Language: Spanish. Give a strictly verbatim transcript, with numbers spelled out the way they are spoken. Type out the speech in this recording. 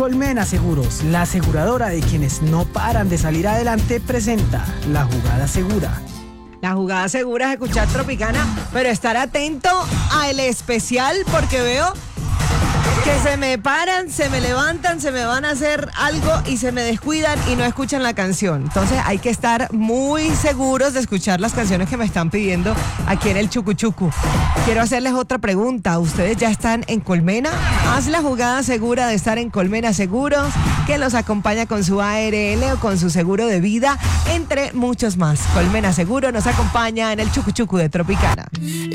Colmena Seguros, la aseguradora de quienes no paran de salir adelante, presenta La Jugada Segura. La jugada segura es escuchar Tropicana, pero estar atento al especial porque veo que se me paran, se me levantan, se me van a hacer algo y se me descuidan y no escuchan la canción. Entonces hay que estar muy seguros de escuchar las canciones que me están pidiendo aquí en el Chucuchucu. Quiero hacerles otra pregunta. ¿Ustedes ya están en Colmena? Haz la jugada segura de estar en Colmena Seguros, que los acompaña con su A R L o con su seguro de vida, entre muchos más. Colmena Seguro nos acompaña en el Chucuchucu de Tropicana.